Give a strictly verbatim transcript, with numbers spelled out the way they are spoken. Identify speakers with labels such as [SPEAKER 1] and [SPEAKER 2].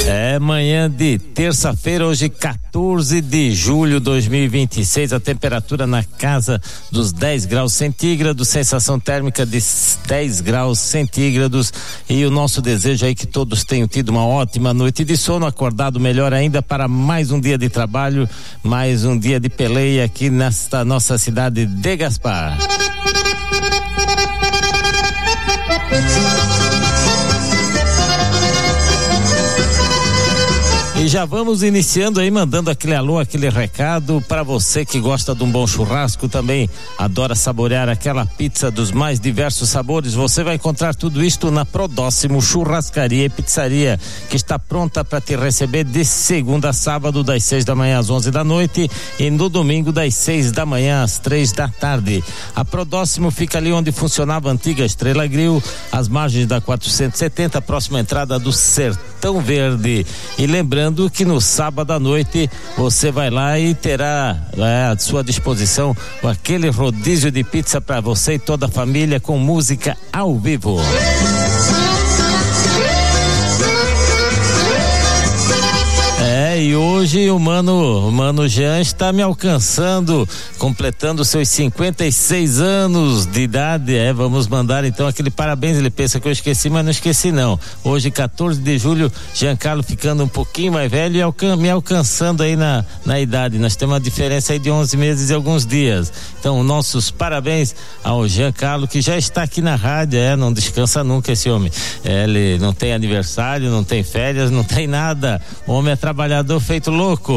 [SPEAKER 1] É manhã de terça-feira, hoje quatorze de julho de dois mil e vinte e seis, a temperatura na casa dos dez graus centígrados, sensação térmica de dez graus centígrados, e o nosso desejo aí que todos tenham tido uma ótima noite de sono, acordado melhor ainda para mais um dia de trabalho, mais um dia de peleia aqui nesta nossa cidade de Gaspar. E já vamos iniciando aí, mandando aquele alô, aquele recado para você que gosta de um bom churrasco, também adora saborear aquela pizza dos mais diversos sabores. Você vai encontrar tudo isto na Prodóximo Churrascaria e Pizzaria, que está pronta para te receber de segunda a sábado, das seis da manhã às onze da noite, e no domingo das seis da manhã às três da tarde. A Prodóximo fica ali onde funcionava a antiga Estrela Grill, às margens da quatrocentos e setenta, próxima entrada do Sertão Verde. E lembrando que no sábado à noite você vai lá e terá é, à sua disposição aquele rodízio de pizza para você e toda a família, com música ao vivo. É, e hoje o mano, o mano Jean está me alcançando, completando seus cinquenta e seis anos de idade. É, vamos mandar então aquele parabéns. Ele pensa que eu esqueci, mas não esqueci não. Hoje, quatorze de julho, Giancarlo ficando um pouquinho mais velho e alcan- me alcançando aí na, na idade. Nós temos uma diferença aí de onze meses e alguns dias. Então, nossos parabéns ao Giancarlo, que já está aqui na rádio. É, não descansa nunca esse homem. É, ele não tem aniversário, não tem férias, não tem nada. O homem é trabalhador feito louco.